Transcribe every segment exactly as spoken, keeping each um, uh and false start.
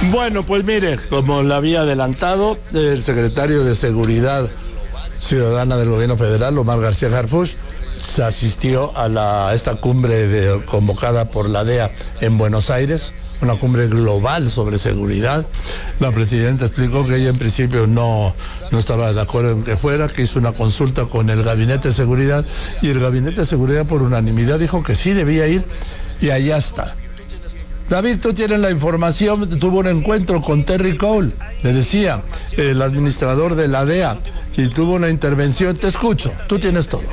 Bueno, pues mire, como lo había adelantado, el secretario de Seguridad Ciudadana del Gobierno Federal, Omar García Harfuch, se asistió a, la, a esta cumbre de, convocada por la D E A en Buenos Aires, una cumbre global sobre seguridad. La presidenta explicó que ella en principio no, no estaba de acuerdo en que fuera, que hizo una consulta con el Gabinete de Seguridad y el Gabinete de Seguridad por unanimidad dijo que sí debía ir y allá está. David, tú tienes la información, tuvo un encuentro con Terry Cole, le decía, el administrador de la D E A, y tuvo una intervención. Te escucho, tú tienes todo.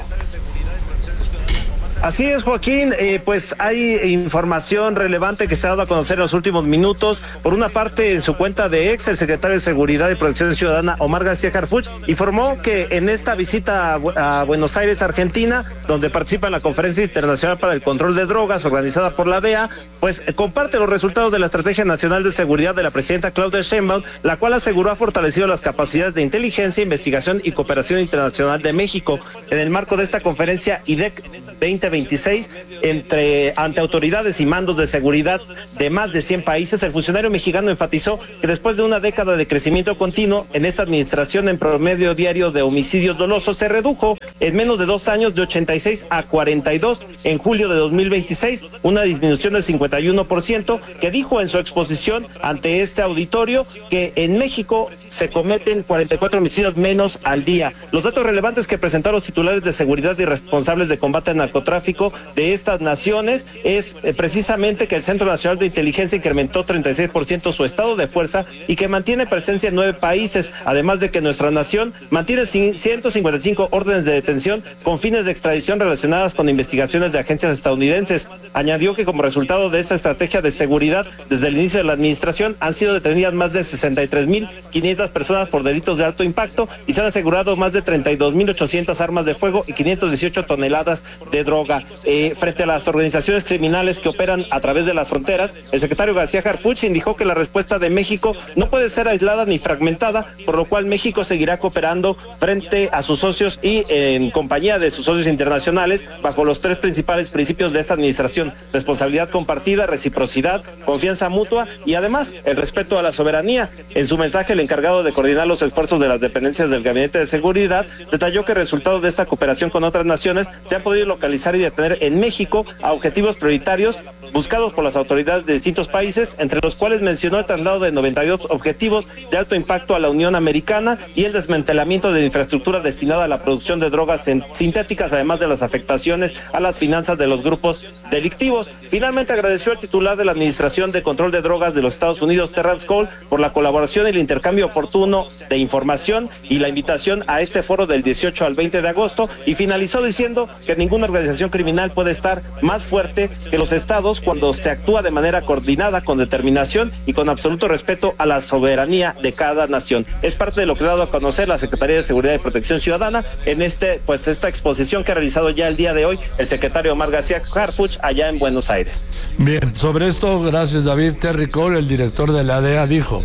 Así es, Joaquín, eh, pues hay información relevante que se ha dado a conocer en los últimos minutos. Por una parte, en su cuenta de ex, el secretario de Seguridad y Protección Ciudadana, Omar García Harfuch, informó que en esta visita a, a Buenos Aires, Argentina, donde participa en la Conferencia Internacional para el Control de Drogas, organizada por la D E A, pues eh, comparte los resultados de la Estrategia Nacional de Seguridad de la presidenta Claudia Sheinbaum, la cual aseguró ha fortalecido las capacidades de inteligencia, investigación y cooperación internacional de México. En el marco de esta conferencia, I D E C veinte veintiséis, entre ante autoridades y mandos de seguridad de más de cien países, el funcionario mexicano enfatizó que después de una década de crecimiento continuo en esta administración, en promedio diario de homicidios dolosos se redujo en menos de dos años de ochenta y seis a cuarenta y dos en julio de dos mil veintiséis, una disminución del cincuenta y uno por ciento, que dijo en su exposición ante este auditorio que en México se cometen cuarenta y cuatro homicidios menos al día. Los datos relevantes que presentaron los titulares de seguridad y responsables de combate al narcotráfico de estas naciones es eh, precisamente que el Centro Nacional de Inteligencia incrementó treinta y seis por ciento su estado de fuerza y que mantiene presencia en nueve países, además de que nuestra nación mantiene ciento cincuenta y cinco órdenes de detención con fines de extradición relacionadas con investigaciones de agencias estadounidenses. Añadió que como resultado de esta estrategia de seguridad, desde el inicio de la administración han sido detenidas más de sesenta y tres mil quinientas personas por delitos de alto impacto y se han asegurado más de treinta y dos mil ochocientas armas de fuego y quinientas dieciocho toneladas de droga. Eh, frente a las organizaciones criminales que operan a través de las fronteras, el secretario García Harfuch indicó que la respuesta de México no puede ser aislada ni fragmentada, por lo cual México seguirá cooperando frente a sus socios y eh, en compañía de sus socios internacionales bajo los tres principales principios de esta administración: responsabilidad compartida, reciprocidad, confianza mutua y además el respeto a la soberanía. En su mensaje, el encargado de coordinar los esfuerzos de las dependencias del Gabinete de Seguridad detalló que el resultado de esta cooperación con otras naciones se ha podido localizar y detener en México a objetivos prioritarios buscados por las autoridades de distintos países, entre los cuales mencionó el traslado de noventa y dos objetivos de alto impacto a la Unión Americana y el desmantelamiento de infraestructura destinada a la producción de drogas sintéticas, además de las afectaciones a las finanzas de los grupos delictivos. Finalmente agradeció al titular de la Administración de Control de Drogas de los Estados Unidos, Terrence Cole, por la colaboración y el intercambio oportuno de información y la invitación a este foro del dieciocho al veinte de agosto, y finalizó diciendo que ninguna organización criminal puede estar más fuerte que los estados cuando se actúa de manera coordinada, con determinación y con absoluto respeto a la soberanía de cada nación. Es parte de lo que ha dado a conocer la Secretaría de Seguridad y Protección Ciudadana en este, pues esta exposición que ha realizado ya el día de hoy el secretario Omar García Harfuch allá en Buenos Aires. Bien, sobre esto, gracias David. Terry Cole, el director de la D E A, dijo: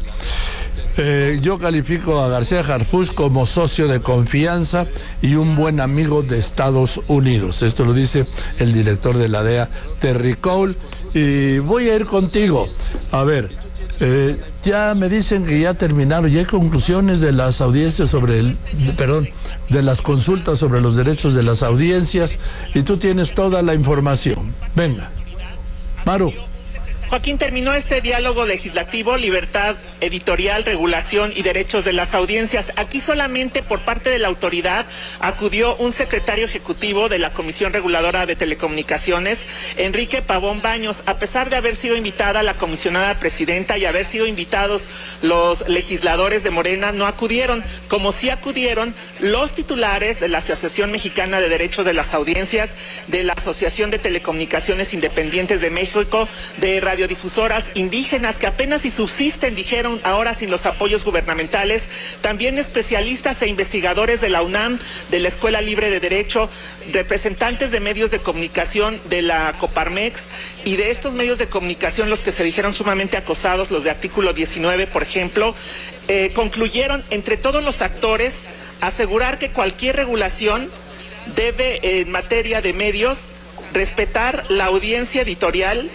Eh, yo califico a García Harfuch como socio de confianza y un buen amigo de Estados Unidos. Esto lo dice el director de la D E A, Terry Cole. Y voy a ir contigo. A ver, eh, ya me dicen que ya terminaron, ya hay conclusiones de las audiencias sobre el, de, perdón, de las consultas sobre los derechos de las audiencias, y tú tienes toda la información. Venga, Maru. Joaquín, terminó este diálogo legislativo, libertad editorial, regulación y derechos de las audiencias. Aquí solamente por parte de la autoridad acudió un secretario ejecutivo de la Comisión Reguladora de Telecomunicaciones, Enrique Pavón Baños. A pesar de haber sido invitada la comisionada presidenta y haber sido invitados los legisladores de Morena, no acudieron, como sí acudieron los titulares de la Asociación Mexicana de Derechos de las Audiencias, de la Asociación de Telecomunicaciones Independientes de México, de radiodifusoras indígenas que apenas si subsisten, dijeron, ahora sin los apoyos gubernamentales, también especialistas e investigadores de la UNAM, de la Escuela Libre de Derecho, representantes de medios de comunicación de la Coparmex, y de estos medios de comunicación los que se dijeron sumamente acosados, los de Artículo diecinueve, por ejemplo, eh, concluyeron entre todos los actores asegurar que cualquier regulación debe, en materia de medios, respetar la audiencia editorial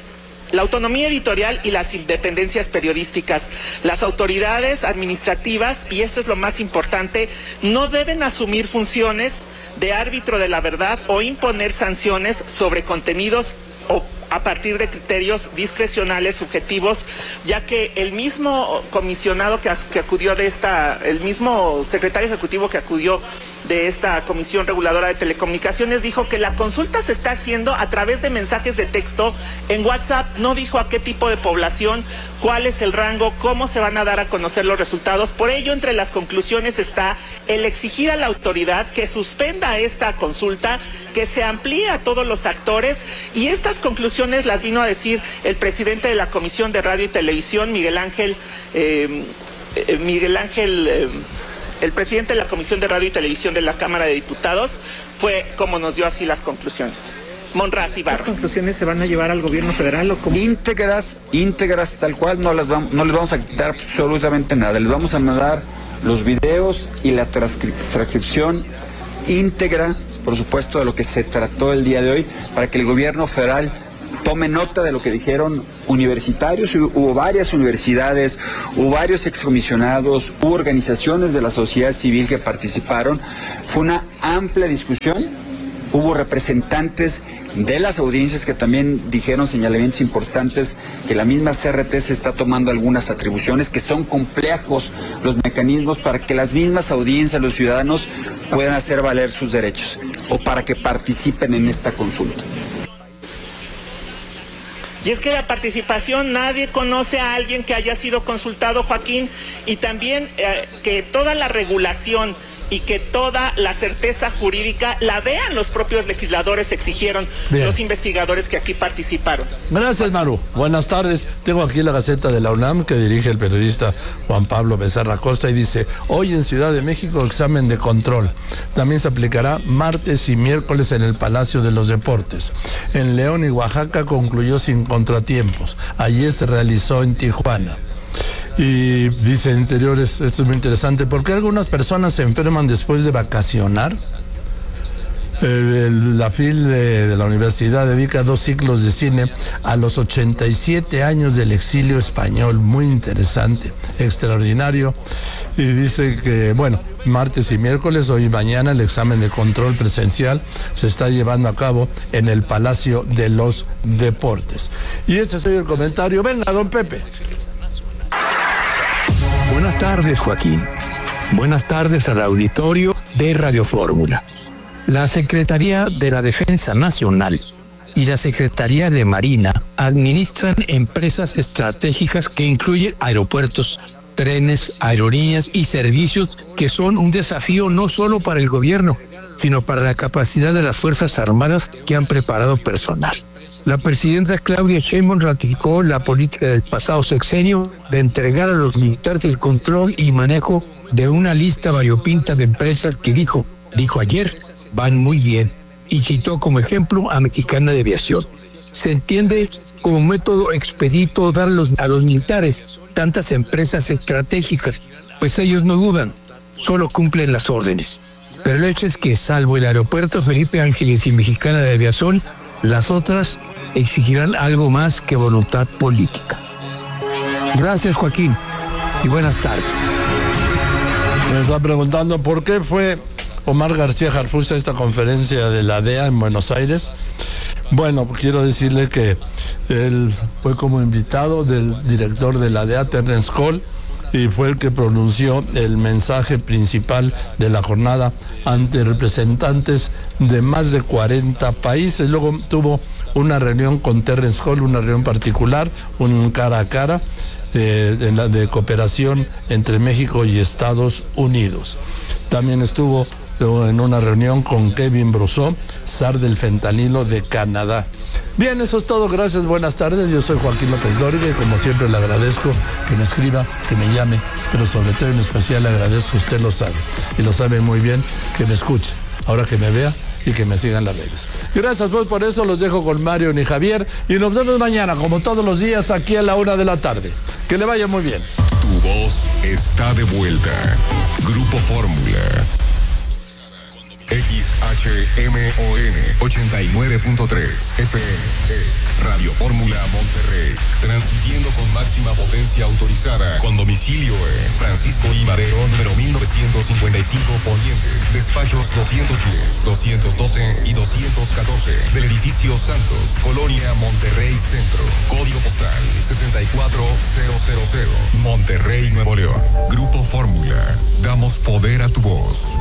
la autonomía editorial y las independencias periodísticas. Las autoridades administrativas, y eso es lo más importante, no deben asumir funciones de árbitro de la verdad o imponer sanciones sobre contenidos o a partir de criterios discrecionales subjetivos, ya que el mismo comisionado que, que acudió de esta, el mismo secretario ejecutivo que acudió de esta Comisión Reguladora de Telecomunicaciones dijo que la consulta se está haciendo a través de mensajes de texto en WhatsApp, no dijo a qué tipo de población, cuál es el rango, cómo se van a dar a conocer los resultados. Por ello, entre las conclusiones está el exigir a la autoridad que suspenda esta consulta, que se amplíe a todos los actores, y estas conclusiones las vino a decir el presidente de la Comisión de Radio y Televisión, Miguel Ángel, eh, eh, Miguel Ángel, eh, el presidente de la Comisión de Radio y Televisión de la Cámara de Diputados, fue como nos dio así las conclusiones. Monraz Ibarra. ¿Las conclusiones se van a llevar al gobierno federal o cómo? Íntegras, íntegras tal cual, no las vamos, no les vamos a quitar absolutamente nada. Les vamos a mandar los videos y la transcrip transcripción íntegra, por supuesto, de lo que se trató el día de hoy, para que el gobierno federal tome nota de lo que dijeron universitarios. Hubo varias universidades, hubo varios excomisionados, hubo organizaciones de la sociedad civil que participaron. Fue una amplia discusión, hubo representantes de las audiencias que también dijeron señalamientos importantes, que la misma C R T se está tomando algunas atribuciones, que son complejos los mecanismos para que las mismas audiencias, los ciudadanos, puedan hacer valer sus derechos o para que participen en esta consulta. Y es que la participación, nadie conoce a alguien que haya sido consultado, Joaquín, y también eh, que toda la regulación y que toda la certeza jurídica la vean los propios legisladores, exigieron Bien. los investigadores que aquí participaron. Gracias, Maru. Buenas tardes. Tengo aquí la Gaceta de la UNAM que dirige el periodista Juan Pablo Becerra Costa y dice: hoy en Ciudad de México examen de control. También se aplicará martes y miércoles en el Palacio de los Deportes. En León y Oaxaca concluyó sin contratiempos. Ayer se realizó en Tijuana. Y dice Interiores, esto es muy interesante, ¿por qué algunas personas se enferman después de vacacionar? El, el, la F I L de, de la universidad dedica dos ciclos de cine a los ochenta y siete años del exilio español, muy interesante, extraordinario. Y dice que, bueno, martes y miércoles, hoy y mañana, el examen de control presencial se está llevando a cabo en el Palacio de los Deportes. Y ese es el comentario. Venga, don Pepe. Buenas tardes, Joaquín. Buenas tardes al auditorio de Radio Fórmula. La Secretaría de la Defensa Nacional y la Secretaría de Marina administran empresas estratégicas que incluyen aeropuertos, trenes, aerolíneas y servicios que son un desafío no solo para el gobierno, sino para la capacidad de las Fuerzas Armadas que han preparado personal. La presidenta Claudia Sheinbaum ratificó la política del pasado sexenio de entregar a los militares el control y manejo de una lista variopinta de empresas que dijo, dijo ayer, van muy bien, y citó como ejemplo a Mexicana de Aviación. Se entiende como método expedito dar a los, a los militares tantas empresas estratégicas, pues ellos no dudan, solo cumplen las órdenes. Pero el hecho es que, salvo el aeropuerto Felipe Ángeles y Mexicana de Aviación, las otras exigirán algo más que voluntad política. Gracias, Joaquín, y buenas tardes. Me está preguntando por qué fue Omar García Harfuch a esta conferencia de la D E A en Buenos Aires. Bueno, quiero decirle que él fue como invitado del director de la D E A, Terence Cole, y fue el que pronunció el mensaje principal de la jornada ante representantes de más de cuarenta países. Luego tuvo una reunión con Terence Cole, una reunión particular, un cara a cara eh, de, la, de cooperación entre México y Estados Unidos. También estuvo en una reunión con Kevin Brousseau, zar del fentanilo de Canadá. Bien, eso es todo. Gracias, buenas tardes. Yo soy Joaquín López Dóriga y como siempre le agradezco que me escriba, que me llame, pero sobre todo en especial le agradezco, usted lo sabe, y lo sabe muy bien, que me escuche, ahora que me vea y que me sigan las redes. Gracias, pues por eso los dejo con Mario y Javier y nos vemos mañana, como todos los días, aquí a la una de la tarde. Que le vaya muy bien. Tu voz está de vuelta. Grupo Fórmula. X H M O N ochenta y nueve punto tres F M es Radio Fórmula Monterrey, transmitiendo con máxima potencia autorizada, con domicilio en Francisco I. Madero, número mil novecientos cincuenta y cinco Poniente, despachos doscientos diez, doscientos doce y doscientos catorce, del edificio Santos, Colonia Monterrey Centro, código postal sesenta y cuatro mil, Monterrey, Nuevo León. Grupo Fórmula, damos poder a tu voz.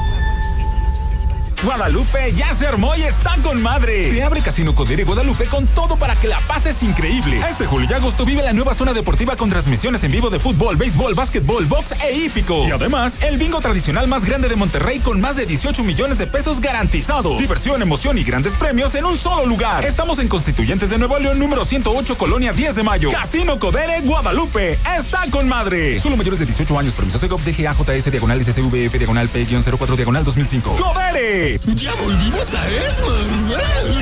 Guadalupe ya se armó y está con madre. Te abre Casino Codere Guadalupe con todo para que la pases increíble. Este julio y agosto vive la nueva zona deportiva con transmisiones en vivo de fútbol, béisbol, básquetbol, box e hípico. Y además, el bingo tradicional más grande de Monterrey con más de dieciocho millones de pesos garantizados. Diversión, emoción y grandes premios en un solo lugar. Estamos en Constituyentes de Nuevo León, número ciento ocho, Colonia diez de mayo. Casino Codere Guadalupe está con madre. Solo mayores de dieciocho años. Permiso Segov D G A J S diagonal S C V F diagonal P cero cuatro diagonal dos mil cinco. ¡Codere! ¡Ya volvimos a Esmar!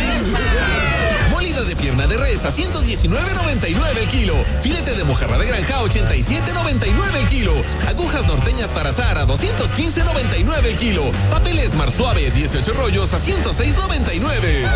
Molida de pierna de res a ciento diecinueve noventa y nueve el kilo. Filete de mojarra de granja a ochenta y siete noventa y nueve el kilo. Agujas norteñas para azar a doscientos quince noventa y nueve el kilo. Papel Esmar suave dieciocho rollos a ciento seis noventa y nueve.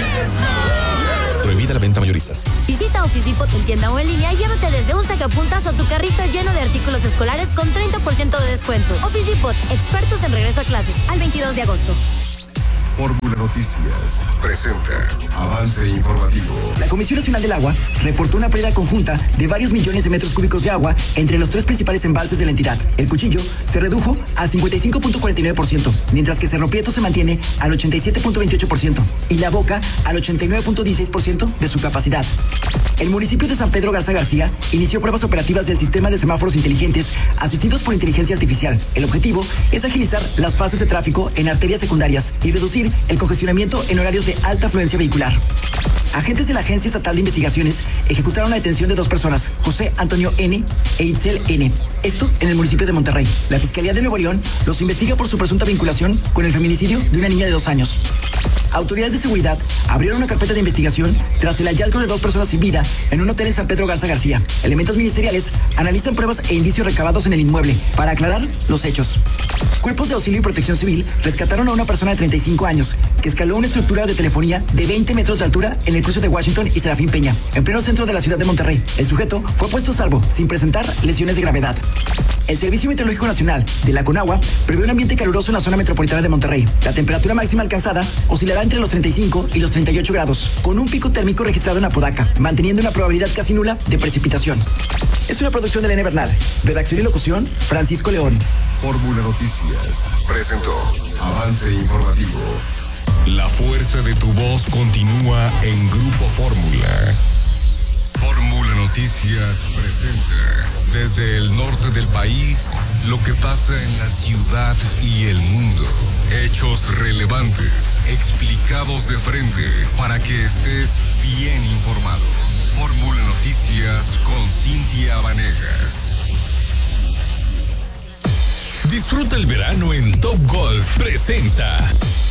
Prohibida la venta mayoristas. Visita Office Depot en tienda o en línea y llévate desde un sacapuntas o tu carrito lleno de artículos escolares con treinta por ciento de descuento. Office Depot, expertos en regreso a clases, al veintidós de agosto. Fórmula Noticias presenta avance informativo. La Comisión Nacional del Agua reportó una pérdida conjunta de varios millones de metros cúbicos de agua entre los tres principales embalses de la entidad. El Cuchillo se redujo al cincuenta y cinco punto cuarenta y nueve por ciento, mientras que Cerro Prieto se mantiene al ochenta y siete punto veintiocho por ciento y La Boca al ochenta y nueve punto dieciséis por ciento de su capacidad. El municipio de San Pedro Garza García inició pruebas operativas del sistema de semáforos inteligentes asistidos por inteligencia artificial. El objetivo es agilizar las fases de tráfico en arterias secundarias y reducir el congestionamiento en horarios de alta afluencia vehicular. Agentes de la Agencia Estatal de Investigaciones ejecutaron la detención de dos personas, José Antonio N. e Itzel N. Esto en el municipio de Monterrey. La Fiscalía de Nuevo León los investiga por su presunta vinculación con el feminicidio de una niña de dos años. Autoridades de seguridad abrieron una carpeta de investigación tras el hallazgo de dos personas sin vida en un hotel en San Pedro Garza García. Elementos ministeriales analizan pruebas e indicios recabados en el inmueble para aclarar los hechos. Cuerpos de auxilio y protección civil rescataron a una persona de treinta y cinco años que escaló una estructura de telefonía de veinte metros de altura en el cruce de Washington y Serafín Peña, en pleno centro de la ciudad de Monterrey. El sujeto fue puesto a salvo sin presentar lesiones de gravedad. El Servicio Meteorológico Nacional de la Conagua prevé un ambiente caluroso en la zona metropolitana de Monterrey. La temperatura máxima alcanzada oscilará entre los treinta y cinco y los treinta y ocho grados, con un pico térmico registrado en Apodaca, manteniendo una probabilidad casi nula de precipitación. Es una producción de Elena Bernal. Redacción y locución, Francisco León. Fórmula Noticias presentó avance informativo. La fuerza de tu voz continúa en Grupo Fórmula. Fórmula Noticias presenta desde el norte del país lo que pasa en la ciudad y el mundo. Hechos relevantes, explicados de frente para que estés bien informado. Fórmula Noticias con Cintia Vanegas. Disfruta el verano en Top Golf. Presenta.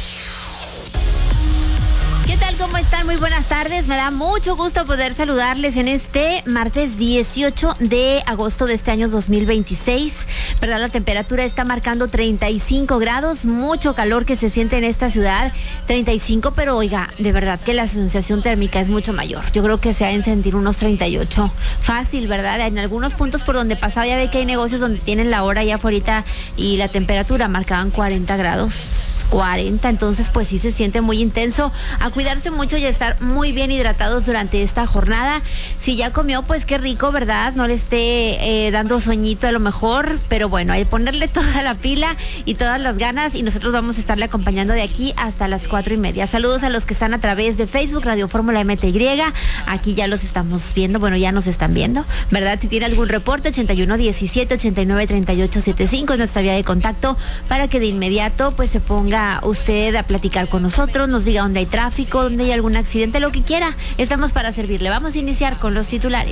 ¿Qué tal? ¿Cómo están? Muy buenas tardes. Me da mucho gusto poder saludarles en este martes dieciocho de agosto de este año dos mil veintiséis. ¿Verdad? La temperatura está marcando treinta y cinco grados, mucho calor que se siente en esta ciudad, treinta y cinco, pero oiga, de verdad que la sensación térmica es mucho mayor. Yo creo que se ha de sentir unos treinta y ocho. Fácil, ¿verdad? En algunos puntos por donde pasaba ya ve que hay negocios donde tienen la hora ya afuera y la temperatura marcaban cuarenta grados. cuarenta, entonces pues sí se siente muy intenso. A cuidarse mucho y a estar muy bien hidratados durante esta jornada. Si ya comió, pues qué rico, ¿verdad? No le esté eh, dando sueñito a lo mejor, pero bueno, hay que ponerle toda la pila y todas las ganas y nosotros vamos a estarle acompañando de aquí hasta las cuatro y media. Saludos a los que están a través de Facebook, Radio Fórmula M T Y. Aquí ya los estamos viendo, bueno, ya nos están viendo, ¿verdad? Si tiene algún reporte, ochenta y uno diecisiete, ochenta y nueve treinta y ocho setenta y cinco es nuestra vía de contacto para que de inmediato pues se ponga usted a platicar con nosotros, nos diga dónde hay tráfico, dónde hay algún accidente, lo que quiera. Estamos para servirle. Vamos a iniciar con los titulares.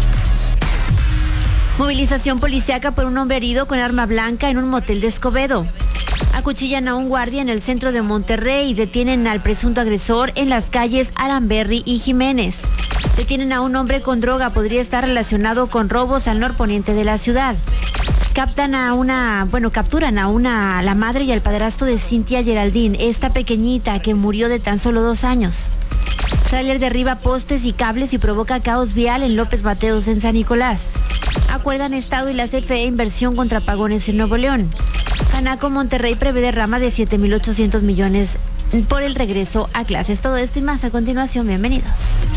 Movilización policíaca por un hombre herido con arma blanca en un motel de Escobedo. Acuchillan a un guardia en el centro de Monterrey y detienen al presunto agresor en las calles Aramberri y Jiménez. Detienen a un hombre con droga, podría estar relacionado con robos al norponiente de la ciudad. captan a una, bueno, capturan a una, la madre y al padrastro de Cintia Geraldine, esta pequeñita que murió de tan solo dos años. Tráiler derriba postes y cables y provoca caos vial en López Mateos, en San Nicolás. Acuerdan Estado y la C F E inversión contra apagones en Nuevo León. Canaco Monterrey prevé derrama de siete mil ochocientos millones por el regreso a clases. Todo esto y más a continuación. Bienvenidos.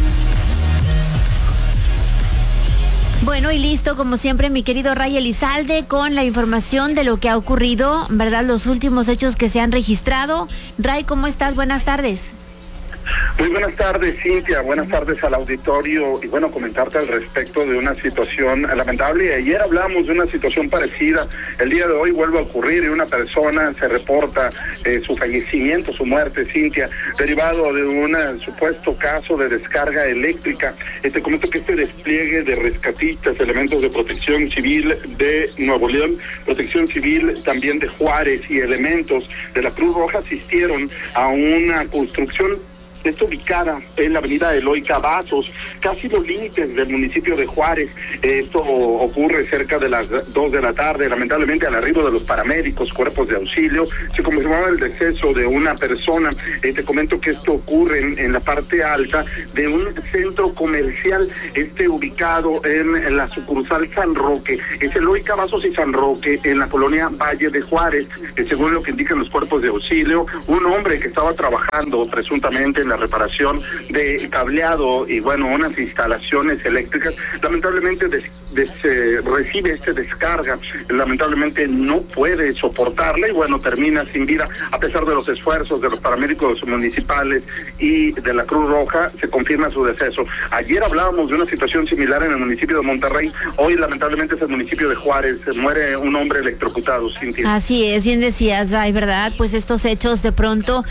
Bueno, y listo, como siempre, mi querido Ray Elizalde, con la información de lo que ha ocurrido, ¿verdad? Los últimos hechos que se han registrado. Ray, ¿cómo estás? Buenas tardes. Muy buenas tardes, Cintia. Buenas tardes al auditorio. Y bueno, comentarte al respecto de una situación lamentable. Ayer hablamos de una situación parecida. El día de hoy vuelve a ocurrir y una persona se reporta eh, su fallecimiento, su muerte, Cintia, derivado de un supuesto caso de descarga eléctrica. Eh, te comento que este despliegue de rescatistas, elementos de protección civil de Nuevo León, protección civil también de Juárez y elementos de la Cruz Roja asistieron a una construcción. Está ubicada en la avenida Eloy Cavazos, casi los límites del municipio de Juárez. Esto ocurre cerca de las dos de la tarde. Lamentablemente, al arribo de los paramédicos, cuerpos de auxilio, se confirmaba el deceso de una persona. Eh, te comento que esto ocurre en, en la parte alta de un centro comercial, este ubicado en, en la sucursal San Roque. Es Eloy Cavazos y San Roque, en la colonia Valle de Juárez. Eh, según lo que indican los cuerpos de auxilio, un hombre que estaba trabajando presuntamente en la reparación de cableado y bueno, unas instalaciones eléctricas, lamentablemente des, des, eh, recibe este descarga, lamentablemente no puede soportarla y bueno, termina sin vida, a pesar de los esfuerzos de los paramédicos municipales y de la Cruz Roja, se confirma su deceso. Ayer hablábamos de una situación similar en el municipio de Monterrey, hoy lamentablemente es el municipio de Juárez, muere un hombre electrocutado, Cintia. Así es, bien decías, Ray, ¿verdad? Pues estos hechos de pronto,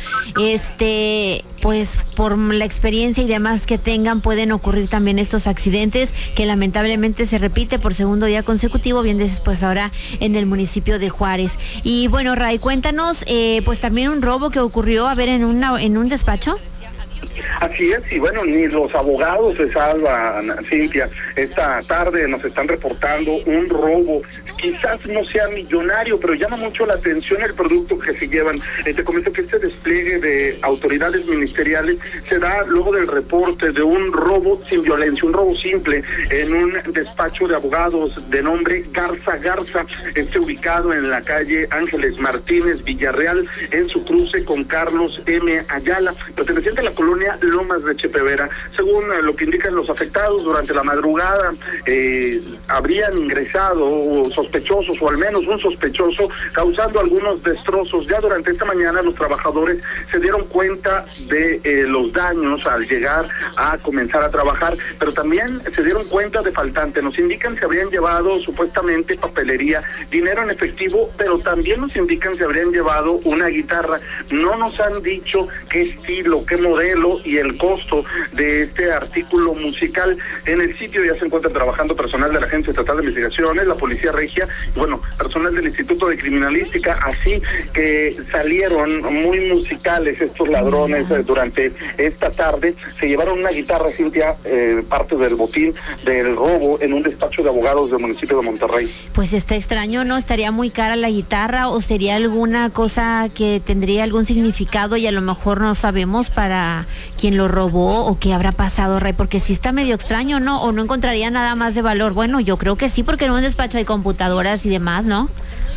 este, pues por la experiencia y demás que tengan, pueden ocurrir también estos accidentes que lamentablemente se repite por segundo día consecutivo, bien dices, pues ahora en el municipio de Juárez. Y bueno, Ray, cuéntanos, eh, pues también un robo que ocurrió, a ver, en una en un despacho. Así es, y bueno, ni los abogados se salvan, Cintia. Esta tarde nos están reportando un robo, quizás no sea millonario, pero llama mucho la atención el producto que se llevan. Eh, te comento que este despliegue de autoridades ministeriales se da luego del reporte de un robo sin violencia, un robo simple en un despacho de abogados de nombre Garza Garza, este ubicado en la calle Ángeles Martínez Villarreal, en su cruce con Carlos M. Ayala, perteneciente a la colonia Lomas de Chepevera. Según lo que indican los afectados, durante la madrugada eh, habrían ingresado sospechosos, o al menos un sospechoso, causando algunos destrozos. Ya durante esta mañana los trabajadores se dieron cuenta de eh, los daños al llegar a comenzar a trabajar, pero también se dieron cuenta de faltante. Nos indican que habrían llevado supuestamente papelería, dinero en efectivo, pero también nos indican que habrían llevado una guitarra. No nos han dicho qué estilo, qué modelo y el costo de este artículo musical. En el sitio ya se encuentran trabajando personal de la Agencia Estatal de Investigaciones, la Policía Regia, y bueno, personal del Instituto de Criminalística, así que salieron muy musicales estos ladrones eh, durante esta tarde. Se llevaron una guitarra, Cintia, eh, parte del botín del robo en un despacho de abogados del municipio de Monterrey. Pues está extraño, ¿no? ¿Estaría muy cara la guitarra o sería alguna cosa que tendría algún significado y a lo mejor no sabemos para quién lo robó o qué habrá pasado, Ray? Porque sí está medio extraño, ¿no? O no encontraría nada más de valor. Bueno, yo creo que sí, porque en un despacho hay computadoras y demás, ¿no?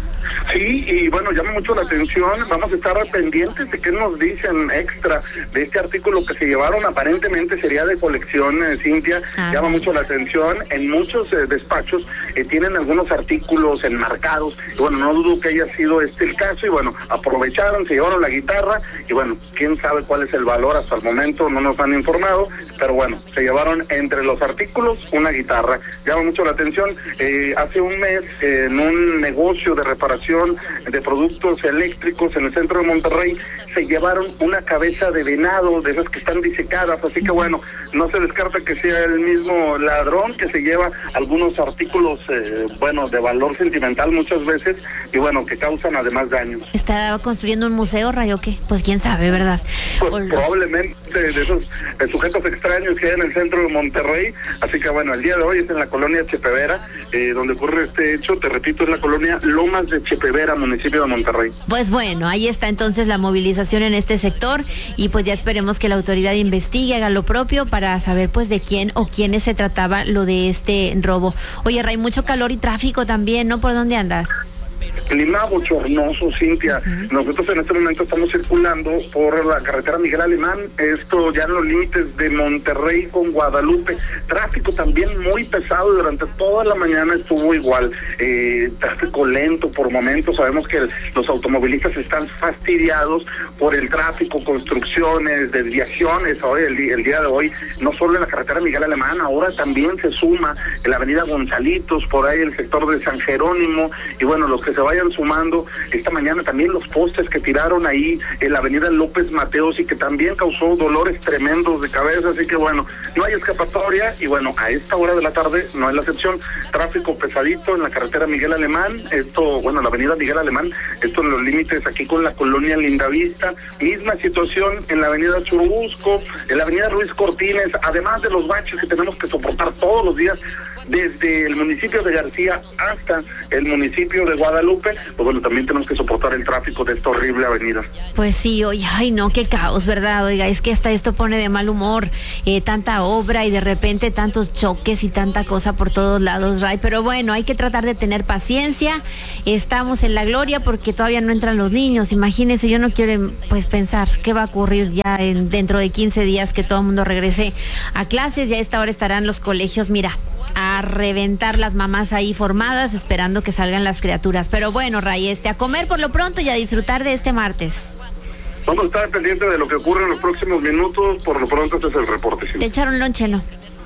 Sí, y bueno, llama mucho la atención. Vamos a estar pendientes de qué nos dicen extra de este artículo que se llevaron. Aparentemente sería de colección, eh, Cintia. Ah. Llama mucho la atención. En muchos eh, despachos eh, tienen algunos artículos enmarcados. Y bueno, no dudo que haya sido este el caso. Y bueno, aprovecharon, se llevaron la guitarra. Y bueno, quién sabe cuál es el valor hasta el momento, no nos han informado. Pero bueno, se llevaron entre los artículos una guitarra. Llama mucho la atención. Eh, hace un mes, eh, en un negocio de reparación de productos eléctricos en el centro de Monterrey, se llevaron una cabeza de venado, de esas que están disecadas, así que bueno, no se descarta que sea el mismo ladrón que se lleva algunos artículos eh, bueno, de valor sentimental muchas veces, y bueno, que causan además daños. ¿Está construyendo un museo, Ray, o qué? Pues quién sabe, ¿verdad? Pues los... probablemente de esos eh, sujetos extraños que hay en el centro de Monterrey. Así que bueno, el día de hoy es en la colonia Chepevera, eh, donde ocurre este hecho. Te repito, es la colonia Lomas de Chepevera, municipio de Monterrey. Pues bueno, ahí está entonces la movilización en este sector, y pues ya esperemos que la autoridad investigue, haga lo propio para saber pues de quién o quiénes se trataba lo de este robo. Oye, Ray, mucho calor y tráfico también, ¿no? ¿Por dónde andas? Clima bochornoso, Cintia. Uh-huh. Nosotros en este momento estamos circulando por la carretera Miguel Alemán, esto ya en los límites de Monterrey con Guadalupe. Tráfico también muy pesado, durante toda la mañana estuvo igual. Eh, tráfico lento por momentos. Sabemos que el, los automovilistas están fastidiados por el tráfico, construcciones, desviaciones. Hoy, el, el día de hoy, no solo en la carretera Miguel Alemán, ahora también se suma en la avenida Gonzalitos, por ahí el sector de San Jerónimo, y bueno, los que se vayan sumando. Esta mañana también los postes que tiraron ahí en la avenida López Mateos y que también causó dolores tremendos de cabeza, así que bueno, no hay escapatoria, y bueno, a esta hora de la tarde no es la excepción. Tráfico pesadito en la carretera Miguel Alemán, esto, bueno, la avenida Miguel Alemán, esto en los límites aquí con la colonia Lindavista. Misma situación en la avenida Churubusco, en la avenida Ruiz Cortines, además de los baches que tenemos que soportar todos los días desde el municipio de García hasta el municipio de Guadalupe. Pues bueno, también tenemos que soportar el tráfico de esta horrible avenida. Pues sí, oye, ay no, qué caos, ¿verdad? Oiga, es que hasta esto pone de mal humor, eh, tanta obra y de repente tantos choques y tanta cosa por todos lados, Ray, pero bueno, hay que tratar de tener paciencia. Estamos en la gloria porque todavía no entran los niños. Imagínense, yo no quiero pues pensar qué va a ocurrir ya en, dentro de quince días que todo el mundo regrese a clases. Ya a esta hora estarán los colegios, mira, a reventar las mamás ahí formadas, esperando que salgan las criaturas. Pero bueno, Ray, este, a comer por lo pronto y a disfrutar de este martes. Vamos a estar pendientes de lo que ocurre en los próximos minutos. Por lo pronto este es el reporte. Sí. ¿Te echaron lonche, no?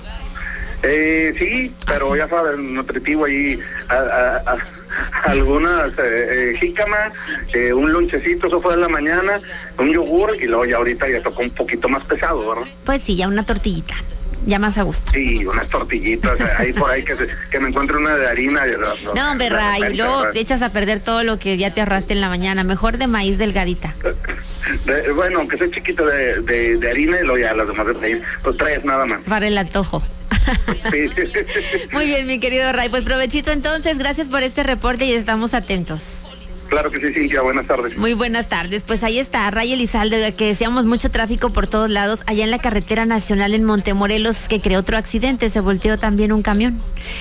Eh, sí, pero ¿Ah, sí? Ya sabes, nutritivo ahí, a, a, a, algunas eh, eh, jícama, eh, un lonchecito, eso fue de la mañana, un yogur, y luego ya ahorita ya tocó un poquito más pesado, ¿verdad? Pues sí, ya una tortillita. Ya más a gusto. Sí, unas tortillitas, ahí por ahí que, se, que me encuentre una de harina. No, no hombre, Ray, y luego te echas a perder todo lo que ya te ahorraste en la mañana. Mejor de maíz delgadita. De, bueno, aunque sea chiquito de, de, de harina, y luego ya las demás de maíz, pues tres nada más. Para el antojo. Sí. Muy bien, mi querido Ray, pues provechito entonces, gracias por este reporte y estamos atentos. Claro que sí, Cintia, buenas tardes. Muy buenas tardes, pues ahí está Ray Elizalde, que decíamos mucho tráfico por todos lados, allá en la carretera nacional en Montemorelos, que creó otro accidente, se volteó también un camión.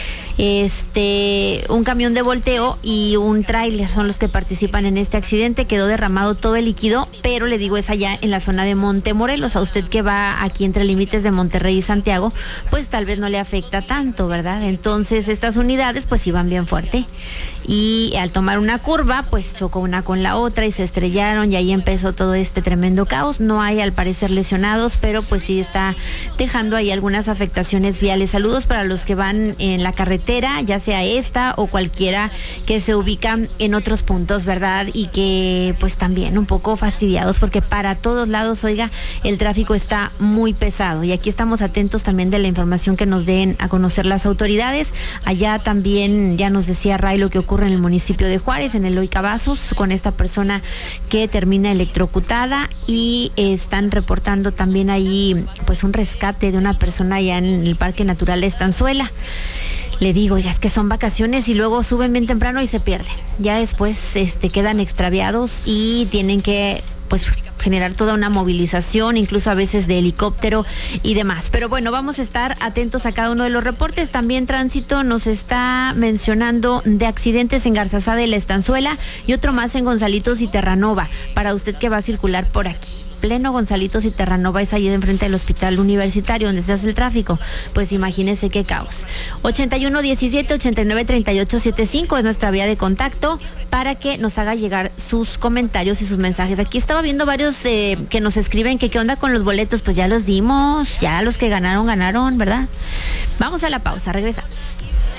Este, un camión de volteo y un tráiler son los que participan en este accidente. Quedó derramado todo el líquido, pero le digo, es allá en la zona de Montemorelos. A usted que va aquí entre límites de Monterrey y Santiago, pues tal vez no le afecta tanto, ¿verdad? Entonces estas unidades pues iban bien fuerte y al tomar una curva pues chocó una con la otra y se estrellaron, y ahí empezó todo este tremendo caos. No hay al parecer lesionados, pero pues sí está dejando ahí algunas afectaciones viales. Saludos para los que van en la carretera, ya sea esta o cualquiera que se ubica en otros puntos, ¿verdad? Y que pues también un poco fastidiados porque para todos lados, oiga, el tráfico está muy pesado, y aquí estamos atentos también de la información que nos den a conocer las autoridades. Allá también ya nos decía Ray lo que ocurre en el municipio de Juárez, en Eloy Cavazos, con esta persona que termina electrocutada, y están reportando también ahí pues un rescate de una persona allá en el Parque Natural de Estanzuela. Le digo, ya es que son vacaciones y luego suben bien temprano y se pierden. Ya después este, quedan extraviados y tienen que pues generar toda una movilización, incluso a veces de helicóptero y demás. Pero bueno, vamos a estar atentos a cada uno de los reportes. También Tránsito nos está mencionando de accidentes en Garzazada y La Estanzuela, y otro más en Gonzalitos y Terranova, para usted que va a circular por aquí. Pleno Gonzalitos y Terranova es allí enfrente del hospital universitario donde se hace el tráfico. Pues imagínense qué caos. ochenta y uno diecisiete ochenta y nueve treinta y ocho setenta y cinco es nuestra vía de contacto para que nos haga llegar sus comentarios y sus mensajes. Aquí estaba viendo varios eh, que nos escriben que qué onda con los boletos. Pues ya los dimos, ya los que ganaron, ganaron, ¿verdad? Vamos a la pausa, regresamos.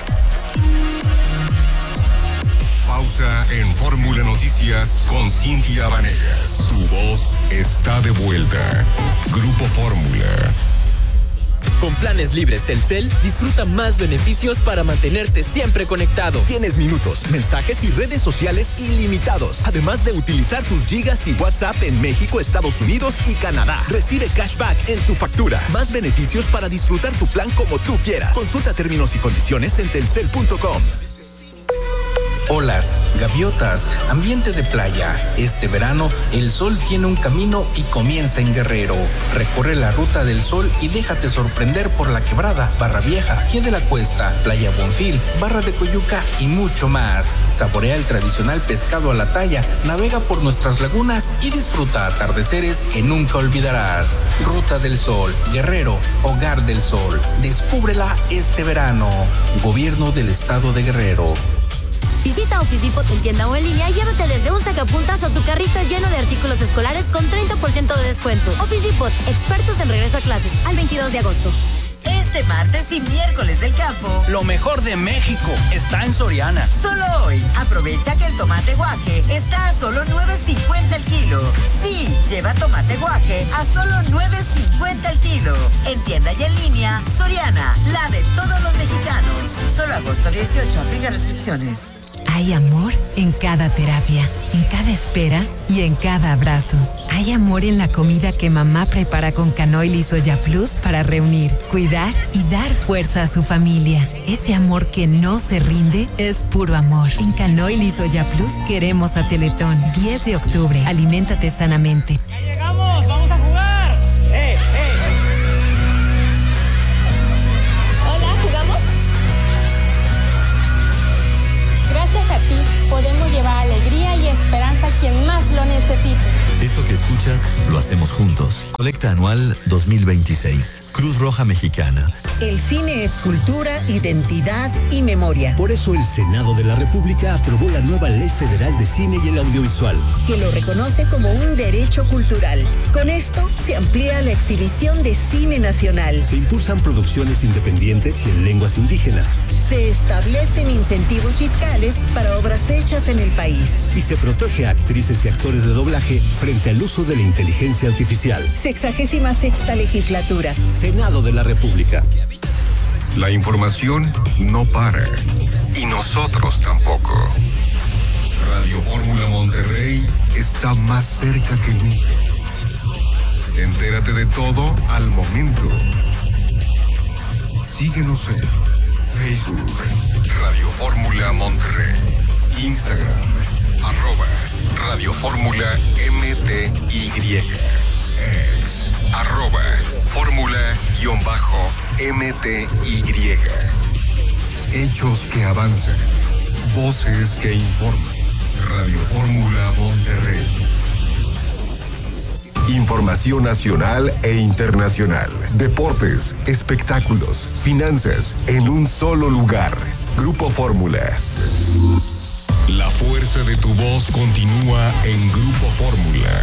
Pausa en Fórmula Noticias con Cintia Vanegas. Tu voz está de vuelta. Grupo Fórmula. Con planes libres Telcel, disfruta más beneficios para mantenerte siempre conectado. Tienes minutos, mensajes y redes sociales ilimitados, además de utilizar tus gigas y WhatsApp en México, Estados Unidos y Canadá. Recibe cashback en tu factura. Más beneficios para disfrutar tu plan como tú quieras. Consulta términos y condiciones en telcel punto com. Olas, gaviotas, ambiente de playa. Este verano, el sol tiene un camino y comienza en Guerrero. Recorre la ruta del sol y déjate sorprender por La Quebrada, Barra Vieja, Pie de la Cuesta, Playa Bonfil, Barra de Coyuca y mucho más. Saborea el tradicional pescado a la talla, navega por nuestras lagunas y disfruta atardeceres que nunca olvidarás. Ruta del Sol, Guerrero, Hogar del Sol. Descúbrela este verano. Gobierno del Estado de Guerrero. Visita Office Depot en tienda o en línea y llévate desde un sacapuntas o tu carrito lleno de artículos escolares con treinta por ciento de descuento. Office Depot, expertos en regreso a clases, al veintidós de agosto. Este martes y miércoles del campo, lo mejor de México está en Soriana. Solo hoy, aprovecha que el tomate guaje está a solo nueve cincuenta el kilo. Sí, lleva tomate guaje a solo nueve cincuenta el kilo. En tienda y en línea, Soriana, la de todos los mexicanos. Solo agosto dieciocho, aplica restricciones. Hay amor en cada terapia, en cada espera y en cada abrazo. Hay amor en la comida que mamá prepara con Canoil y Soya Plus para reunir, cuidar y dar fuerza a su familia. Ese amor que no se rinde es puro amor. En Canoil y Soya Plus queremos a Teletón. diez de octubre, aliméntate sanamente. ¡Ya llegamos! ¡Vamos a jugar! ¡Eh, eh! Hola, ¿jugamos? Gracias a ti, podemos llevar alegría y esperanza a quien más lo necesite. Esto que escuchas, lo hacemos juntos. Colecta anual dos mil veintiséis. Cruz Roja Mexicana. El cine es cultura, identidad y memoria. Por eso el Senado de la República aprobó la nueva Ley Federal de Cine y el Audiovisual, que lo reconoce como un derecho cultural. Con esto se amplía la exhibición de cine nacional. Se impulsan producciones independientes y en lenguas indígenas. Se establecen incentivos fiscales para obras hechas en el país. Y se protege a actrices y actores de doblaje frente al uso de la inteligencia artificial. Sexagésima sexta legislatura. Senado de la República. La información no para. Y nosotros tampoco. Radio Fórmula Monterrey está más cerca que nunca. Entérate de todo al momento. Síguenos en Facebook, Radio Fórmula Monterrey. Instagram, arroba Radio Fórmula M T Y. Ex, arroba Fórmula-M T Y. Hechos que avanzan. Voces que informan. Radio Fórmula Monterrey. Información nacional e internacional. Deportes, espectáculos, finanzas, en un solo lugar. Grupo Fórmula. La fuerza de tu voz continúa en Grupo Fórmula.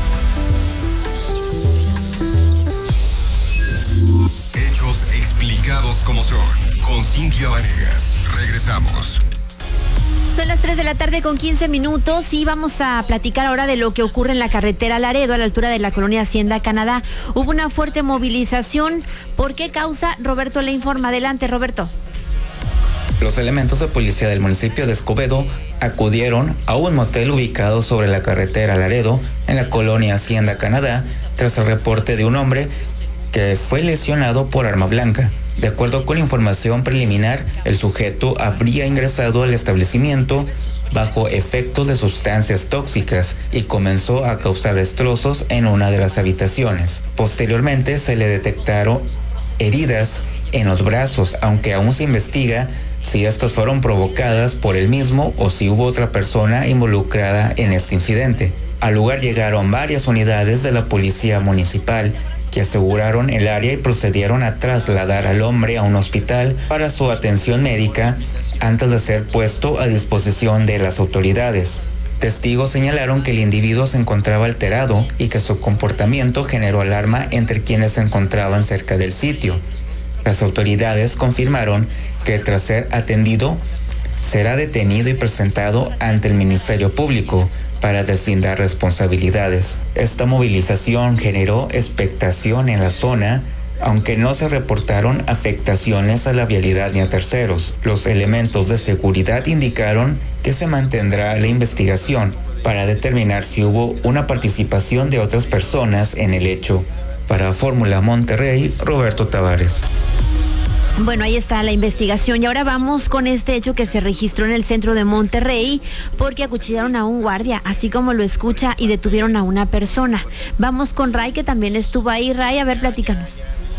Hechos explicados como son. Con Cintia Vanegas. Regresamos. Son las tres de la tarde con quince minutos y vamos a platicar ahora de lo que ocurre en la carretera Laredo, a la altura de la colonia Hacienda Canadá. Hubo una fuerte movilización. ¿Por qué causa? Roberto le informa. Adelante, Roberto. Los elementos de policía del municipio de Escobedo acudieron a un motel ubicado sobre la carretera Laredo, en la colonia Hacienda Canadá, tras el reporte de un hombre que fue lesionado por arma blanca. De acuerdo con información preliminar, el sujeto habría ingresado al establecimiento bajo efectos de sustancias tóxicas y comenzó a causar destrozos en una de las habitaciones. Posteriormente se le detectaron heridas en los brazos, aunque aún se investiga si estas fueron provocadas por él mismo o si hubo otra persona involucrada en este incidente. Al lugar llegaron varias unidades de la policía municipal que aseguraron el área y procedieron a trasladar al hombre a un hospital para su atención médica antes de ser puesto a disposición de las autoridades. Testigos señalaron que el individuo se encontraba alterado y que su comportamiento generó alarma entre quienes se encontraban cerca del sitio. Las autoridades confirmaron que tras ser atendido, será detenido y presentado ante el Ministerio Público para deslindar responsabilidades. Esta movilización generó expectación en la zona aunque no se reportaron afectaciones a la vialidad ni a terceros. Los elementos de seguridad indicaron que se mantendrá la investigación para determinar si hubo una participación de otras personas en el hecho. Para Fórmula Monterrey, Roberto Tavares. Bueno, ahí está la investigación y ahora vamos con este hecho que se registró en el centro de Monterrey porque acuchillaron a un guardia, así como lo escucha, y detuvieron a una persona. Vamos con Ray, que también estuvo ahí. Ray, a ver, platícanos.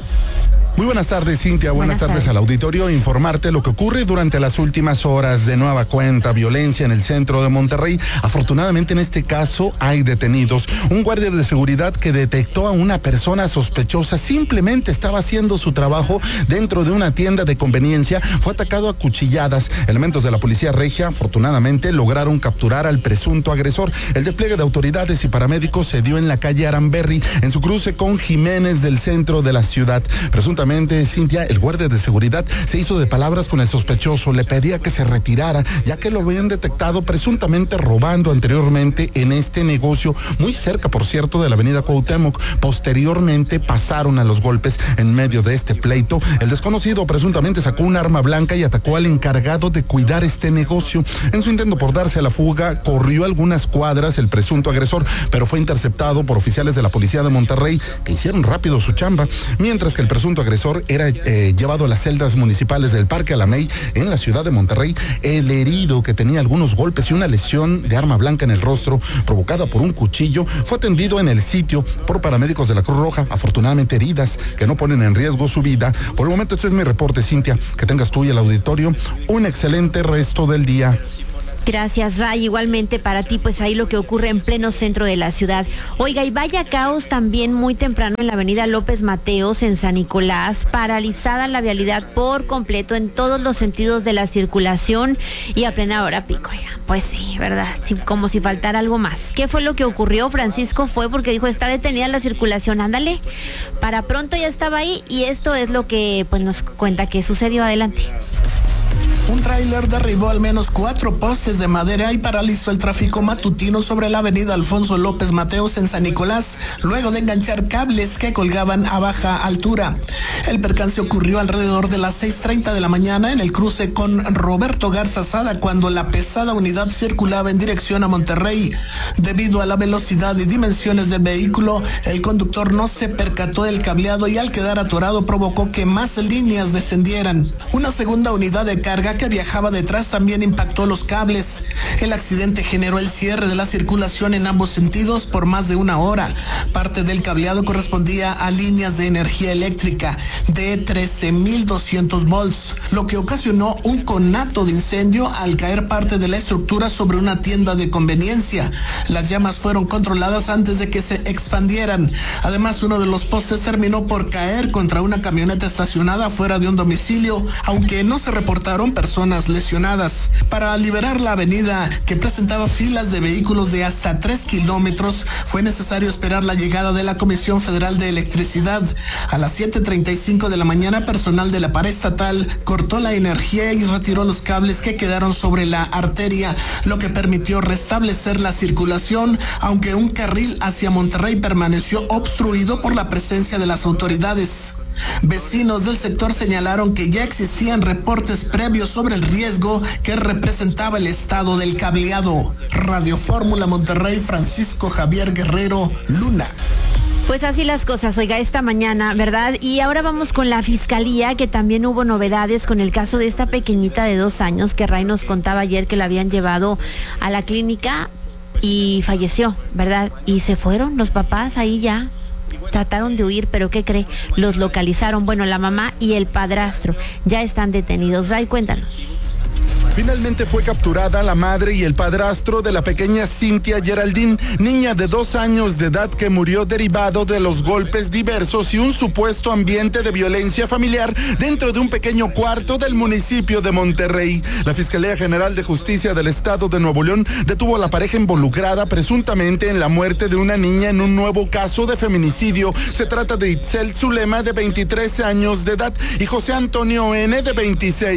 Muy buenas tardes, Cintia. Buenas, buenas tardes, tardes al auditorio. Informarte lo que ocurre durante las últimas horas. De nueva cuenta, violencia en el centro de Monterrey. Afortunadamente, en este caso, hay detenidos. Un guardia de seguridad que detectó a una persona sospechosa, simplemente estaba haciendo su trabajo dentro de una tienda de conveniencia. Fue atacado a cuchilladas. Elementos de la policía regia, afortunadamente, lograron capturar al presunto agresor. El despliegue de autoridades y paramédicos se dio en la calle Aramberri, en su cruce con Jiménez del centro de la ciudad. Presuntamente, Cintia, el guardia de seguridad se hizo de palabras con el sospechoso, le pedía que se retirara, ya que lo habían detectado presuntamente robando anteriormente en este negocio, muy cerca, por cierto, de la avenida Cuauhtémoc. Posteriormente pasaron a los golpes en medio de este pleito. El desconocido presuntamente sacó un arma blanca y atacó al encargado de cuidar este negocio. En su intento por darse a la fuga, corrió algunas cuadras el presunto agresor, pero fue interceptado por oficiales de la policía de Monterrey, que hicieron rápido su chamba, mientras que el presunto agresor era eh, llevado a las celdas municipales del Parque Alamey en la ciudad de Monterrey. El herido, que tenía algunos golpes y una lesión de arma blanca en el rostro provocada por un cuchillo, fue atendido en el sitio por paramédicos de la Cruz Roja, afortunadamente heridas que no ponen en riesgo su vida. Por el momento, este es mi reporte, Cintia. Que tengas tú y el auditorio un excelente resto del día. Gracias, Ray. Igualmente para ti, pues ahí lo que ocurre en pleno centro de la ciudad. Oiga, y vaya caos también muy temprano en la avenida López Mateos, en San Nicolás, paralizada la vialidad por completo en todos los sentidos de la circulación y a plena hora pico. Oiga, pues sí, ¿verdad? Sí, como si faltara algo más. ¿Qué fue lo que ocurrió? Francisco fue porque dijo, está detenida la circulación, ándale. Para pronto ya estaba ahí y esto es lo que pues nos cuenta que sucedió. Adelante. Un tráiler derribó al menos cuatro postes de madera y paralizó el tráfico matutino sobre la avenida Alfonso López Mateos en San Nicolás, luego de enganchar cables que colgaban a baja altura. El percance ocurrió alrededor de las seis treinta de la mañana en el cruce con Roberto Garza Sada, cuando la pesada unidad circulaba en dirección a Monterrey. Debido a la velocidad y dimensiones del vehículo, el conductor no se percató del cableado y al quedar atorado provocó que más líneas descendieran. Una segunda unidad de carga que viajaba detrás también impactó los cables. El accidente generó el cierre de la circulación en ambos sentidos por más de una hora. Parte del cableado correspondía a líneas de energía eléctrica de trece mil doscientos volts, lo que ocasionó un conato de incendio al caer parte de la estructura sobre una tienda de conveniencia. Las llamas fueron controladas antes de que se expandieran. Además, uno de los postes terminó por caer contra una camioneta estacionada fuera de un domicilio, aunque no se reportaron personas lesionadas. Para liberar la avenida, que presentaba filas de vehículos de hasta tres kilómetros, fue necesario esperar la llegada de la Comisión Federal de Electricidad. A las siete treinta y cinco de la mañana, personal de la paraestatal cortó la energía y retiró los cables que quedaron sobre la arteria, lo que permitió restablecer la circulación, aunque un carril hacia Monterrey permaneció obstruido por la presencia de las autoridades. Vecinos del sector señalaron que ya existían reportes previos sobre el riesgo que representaba el estado del cableado. Radio Fórmula Monterrey, Francisco Javier Guerrero Luna. Pues así las cosas, oiga, esta mañana, ¿verdad? Y ahora vamos con la fiscalía, que también hubo novedades con el caso de esta pequeñita de dos años que Ray nos contaba ayer que la habían llevado a la clínica y falleció, ¿verdad? Y se fueron los papás ahí ya. Trataron de huir, pero ¿qué cree? Los localizaron. Bueno, la mamá y el padrastro ya están detenidos. Ray, cuéntanos. Finalmente fue capturada la madre y el padrastro de la pequeña Cintia Geraldine, niña de dos años de edad que murió derivado de los golpes diversos y un supuesto ambiente de violencia familiar dentro de un pequeño cuarto del municipio de Monterrey. La Fiscalía General de Justicia del Estado de Nuevo León detuvo a la pareja involucrada presuntamente en la muerte de una niña en un nuevo caso de feminicidio. Se trata de Itzel Zulema, de veintitrés años de edad, y José Antonio N., de veintiséis.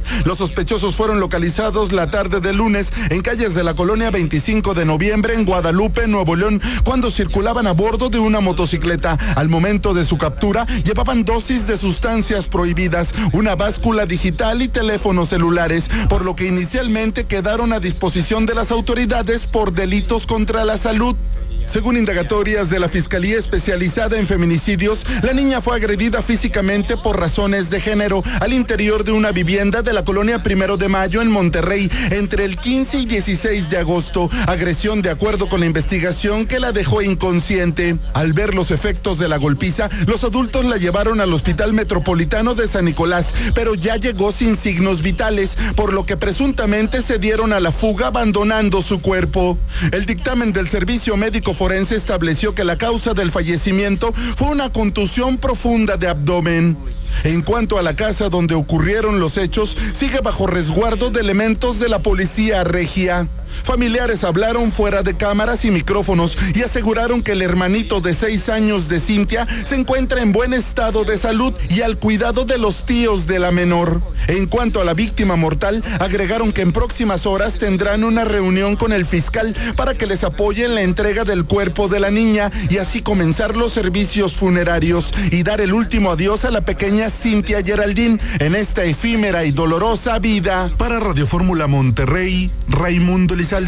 Los sospechosos fueron localizados la tarde del lunes en calles de la colonia veinticinco de noviembre en Guadalupe, Nuevo León, cuando circulaban a bordo de una motocicleta. Al momento de su captura, llevaban dosis de sustancias prohibidas, una báscula digital y teléfonos celulares, por lo que inicialmente quedaron a disposición de las autoridades por delitos contra la salud. Según indagatorias de la Fiscalía Especializada en Feminicidios, la niña fue agredida físicamente por razones de género al interior de una vivienda de la colonia Primero de Mayo en Monterrey entre el quince y dieciséis de agosto. Agresión de acuerdo con la investigación que la dejó inconsciente. Al ver los efectos de la golpiza, los adultos la llevaron al Hospital Metropolitano de San Nicolás, pero ya llegó sin signos vitales, por lo que presuntamente se dieron a la fuga abandonando su cuerpo. El dictamen del Servicio Médico Forense estableció que la causa del fallecimiento fue una contusión profunda de abdomen. En cuanto a la casa donde ocurrieron los hechos, sigue bajo resguardo de elementos de la policía regia. Familiares hablaron fuera de cámaras y micrófonos y aseguraron que el hermanito de seis años de Cintia se encuentra en buen estado de salud y al cuidado de los tíos de la menor. En cuanto a la víctima mortal, agregaron que en próximas horas tendrán una reunión con el fiscal para que les apoye en la entrega del cuerpo de la niña y así comenzar los servicios funerarios y dar el último adiós a la pequeña Cintia Geraldine en esta efímera y dolorosa vida. Para Radio Fórmula Monterrey, Raimundo Lizalde.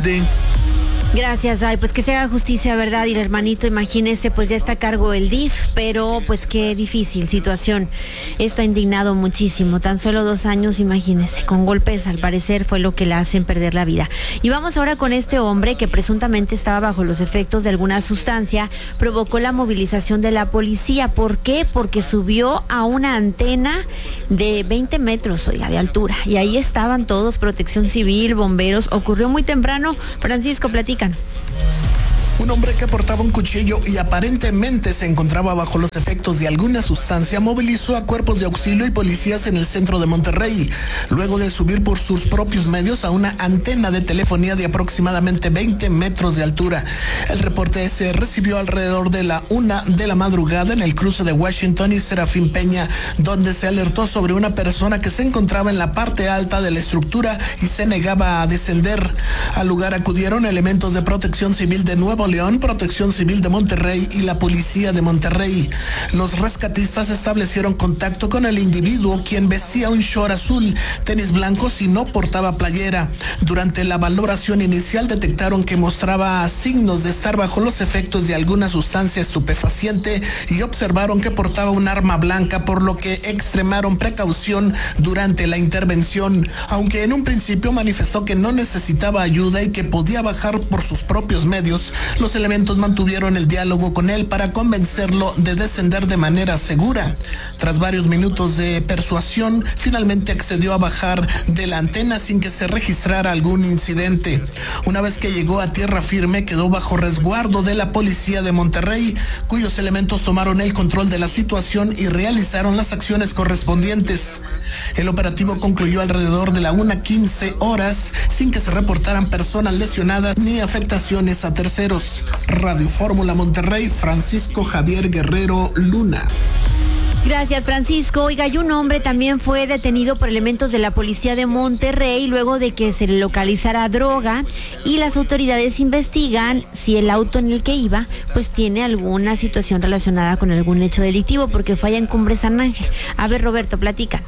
Gracias, Ray. Pues que se haga justicia, ¿verdad? Y el hermanito, imagínese, pues ya está a cargo el D I F, pero pues qué difícil situación. Esto ha indignado muchísimo. Tan solo dos años, imagínese, con golpes al parecer fue lo que le hacen perder la vida. Y vamos ahora con este hombre que presuntamente estaba bajo los efectos de alguna sustancia, provocó la movilización de la policía. ¿Por qué? Porque subió a una antena de veinte metros, oiga, de altura. Y ahí estaban todos, protección civil, bomberos. Ocurrió muy temprano. Francisco, platica. Un hombre que portaba un cuchillo y aparentemente se encontraba bajo los efectos de alguna sustancia movilizó a cuerpos de auxilio y policías en el centro de Monterrey, luego de subir por sus propios medios a una antena de telefonía de aproximadamente veinte metros de altura. El reporte se recibió alrededor de la una de la madrugada en el cruce de Washington y Serafín Peña, donde se alertó sobre una persona que se encontraba en la parte alta de la estructura y se negaba a descender. Al lugar acudieron elementos de Protección Civil de Nuevo León, Protección Civil de Monterrey y la Policía de Monterrey. Los rescatistas establecieron contacto con el individuo, quien vestía un short azul, tenis blancos y no portaba playera. Durante la valoración inicial detectaron que mostraba signos de estar bajo los efectos de alguna sustancia estupefaciente y observaron que portaba un arma blanca, por lo que extremaron precaución durante la intervención. Aunque en un principio manifestó que no necesitaba ayuda y que podía bajar por sus propios medios, los elementos mantuvieron el diálogo con él para convencerlo de descender de manera segura. Tras varios minutos de persuasión, finalmente accedió a bajar de la antena sin que se registrara algún incidente. Una vez que llegó a tierra firme, quedó bajo resguardo de la Policía de Monterrey, cuyos elementos tomaron el control de la situación y realizaron las acciones correspondientes. El operativo concluyó alrededor de la una quince horas sin que se reportaran personas lesionadas ni afectaciones a terceros. Radio Fórmula Monterrey, Francisco Javier Guerrero Luna. Gracias, Francisco. Oiga, y un hombre también fue detenido por elementos de la Policía de Monterrey luego de que se le localizara droga y las autoridades investigan si el auto en el que iba pues tiene alguna situación relacionada con algún hecho delictivo, porque fue allá en Cumbre San Ángel. A ver, Roberto, platícanos.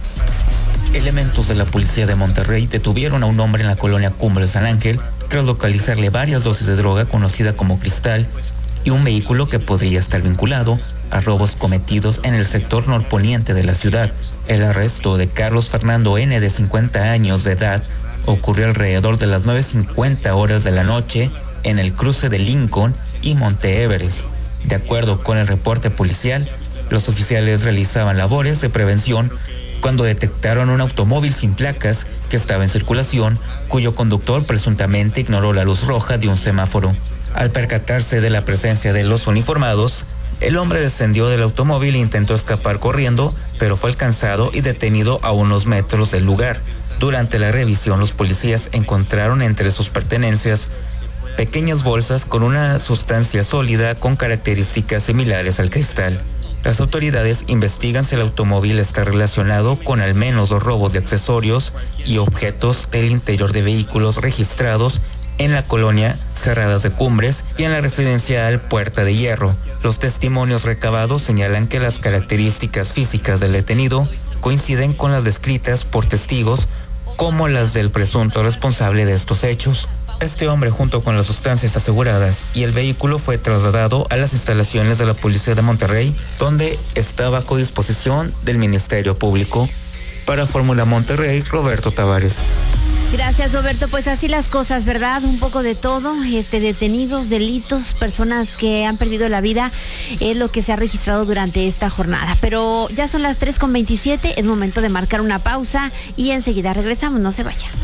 Elementos de la Policía de Monterrey detuvieron a un hombre en la colonia Cumbre San Ángel tras localizarle varias dosis de droga conocida como cristal y un vehículo que podría estar vinculado a robos cometidos en el sector norponiente de la ciudad. El arresto de Carlos Fernando N., de cincuenta años de edad, ocurrió alrededor de las nueve cincuenta horas de la noche en el cruce de Lincoln y Monte Everest. De acuerdo con el reporte policial, los oficiales realizaban labores de prevención cuando detectaron un automóvil sin placas que estaba en circulación, cuyo conductor presuntamente ignoró la luz roja de un semáforo. Al percatarse de la presencia de los uniformados, el hombre descendió del automóvil e intentó escapar corriendo, pero fue alcanzado y detenido a unos metros del lugar. Durante la revisión, los policías encontraron entre sus pertenencias pequeñas bolsas con una sustancia sólida con características similares al cristal. Las autoridades investigan si el automóvil está relacionado con al menos dos robos de accesorios y objetos del interior de vehículos registrados en la colonia Cerradas de Cumbres y en la residencial Puerta de Hierro. Los testimonios recabados señalan que las características físicas del detenido coinciden con las descritas por testigos como las del presunto responsable de estos hechos. Este hombre, junto con las sustancias aseguradas y el vehículo, fue trasladado a las instalaciones de la Policía de Monterrey, donde está bajo disposición del Ministerio Público. Para Fórmula Monterrey, Roberto Tavares. Gracias, Roberto. Pues así las cosas, ¿verdad? Un poco de todo, este, detenidos, delitos, personas que han perdido la vida, es lo que se ha registrado durante esta jornada. Pero ya son las tres con veintisiete, es momento de marcar una pausa y enseguida regresamos, no se vaya.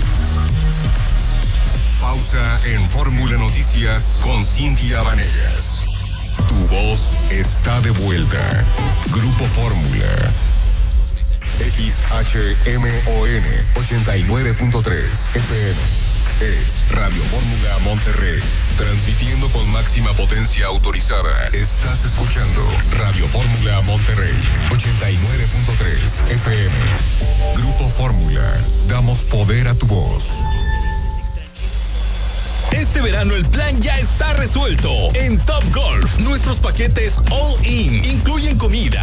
Pausa en Fórmula Noticias con Cintia Vanegas. Tu voz está de vuelta. Grupo Fórmula. X H M O N ochenta y nueve punto tres F M. Es Radio Fórmula Monterrey. Transmitiendo con máxima potencia autorizada. Estás escuchando Radio Fórmula Monterrey ochenta y nueve punto tres F M. Grupo Fórmula. Damos poder a tu voz. Este verano el plan ya está resuelto. En Top Golf, nuestros paquetes All In incluyen comida,